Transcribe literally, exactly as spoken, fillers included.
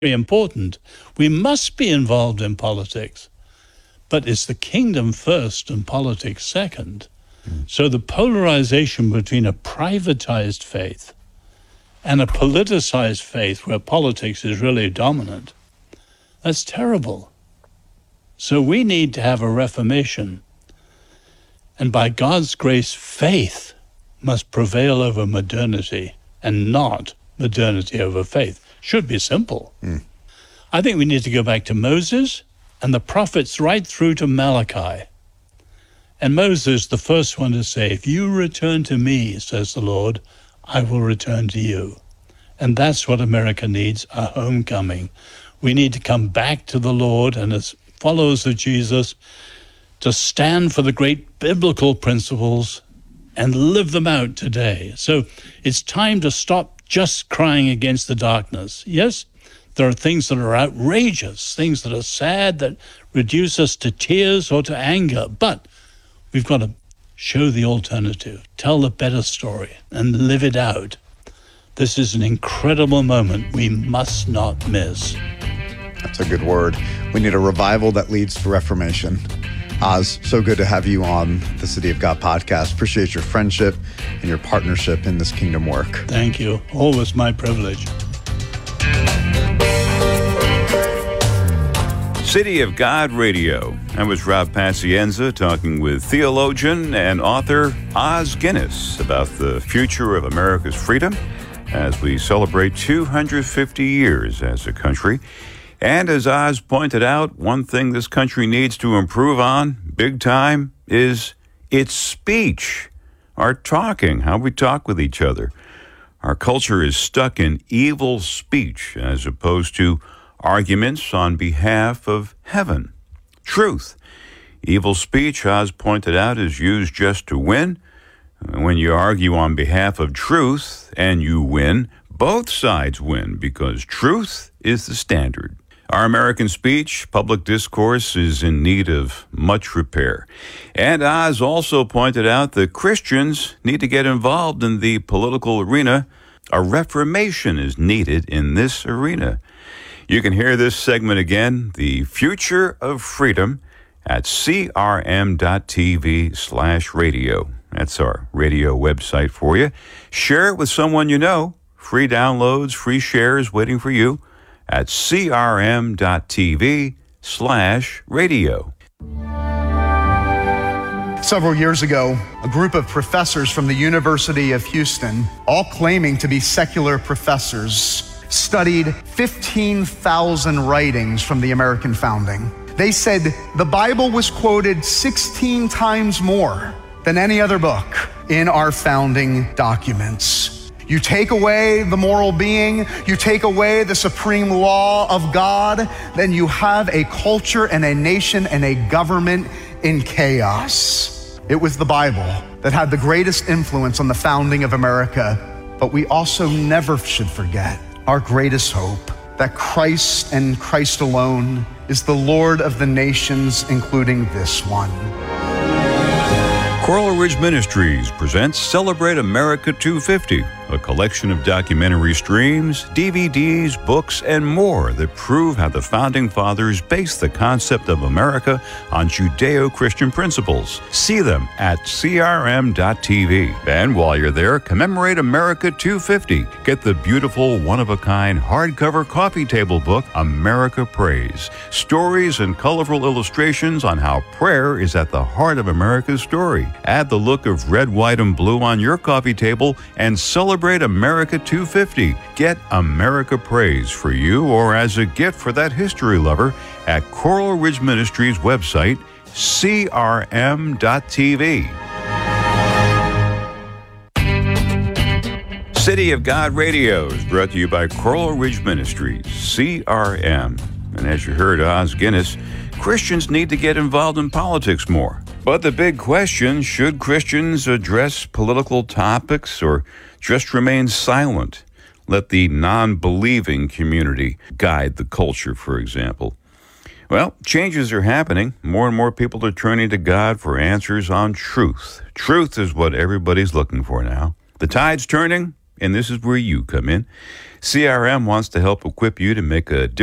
important. We must be involved in politics, but it's the kingdom first and politics second. Mm. So the polarization between a privatized faith and a politicized faith where politics is really dominant, that's terrible. So we need to have a reformation. And by God's grace, faith must prevail over modernity and not modernity over faith. Should be simple. Mm. I think we need to go back to Moses and the prophets right through to Malachi. And Moses, the first one to say, if you return to me, says the Lord, I will return to you. And that's what America needs, a homecoming. We need to come back to the Lord and as followers of Jesus to stand for the great biblical principles and live them out today. So it's time to stop just crying against the darkness. Yes, there are things that are outrageous, things that are sad, that reduce us to tears or to anger, but we've got to show the alternative, tell the better story, and live it out. This is an incredible moment we must not miss. That's a good word. We need a revival that leads to reformation. Oz, so good to have you on the City of God podcast. Appreciate your friendship and your partnership in this kingdom work. Thank you. Always my privilege. City of God Radio. That was Rob Pacienza talking with theologian and author Os Guinness about the future of America's freedom as we celebrate two hundred fifty years as a country. And as Oz pointed out, one thing this country needs to improve on, big time, is its speech, our talking, how we talk with each other. Our culture is stuck in evil speech as opposed to arguments on behalf of heaven. Truth. Evil speech, Oz pointed out, is used just to win. When you argue on behalf of truth and you win, both sides win because truth is the standard. Our American speech, public discourse, is in need of much repair. And Oz also pointed out that Christians need to get involved in the political arena. A reformation is needed in this arena. You can hear this segment again, The Future of Freedom, at crm.tv slash radio. That's our radio website for you. Share it with someone you know. Free downloads, free shares waiting for you at crm.tv slash radio. Several years ago, a group of professors from the University of Houston, all claiming to be secular professors, studied fifteen thousand writings from the American founding. They said the Bible was quoted sixteen times more than any other book in our founding documents. You take away the moral being, you take away the supreme law of God, then you have a culture and a nation and a government in chaos. It was the Bible that had the greatest influence on the founding of America, but we also never should forget our greatest hope, that Christ and Christ alone is the Lord of the nations, including this one. Coral Ridge Ministries presents Celebrate America two fifty, a collection of documentary streams, D V Ds, books, and more that prove how the Founding Fathers based the concept of America on Judeo-Christian principles. See them at crm.tv. And while you're there, commemorate America two fifty. Get the beautiful, one-of-a-kind hardcover coffee table book, America Prays. Stories and colorful illustrations on how prayer is at the heart of America's story. Add the look of red, white, and blue on your coffee table and celebrate America two fifty. Get America Prays for you or as a gift for that history lover at Coral Ridge Ministries website, crm.tv. City of God Radio is brought to you by Coral Ridge Ministries, C R M. And as you heard Os Guinness, Christians need to get involved in politics more. But the big question, should Christians address political topics or just remain silent? Let the non-believing community guide the culture, for example. Well, changes are happening. More and more people are turning to God for answers on truth. Truth is what everybody's looking for now. The tide's turning, And this is where you come in. C R M wants to help equip you to make a difference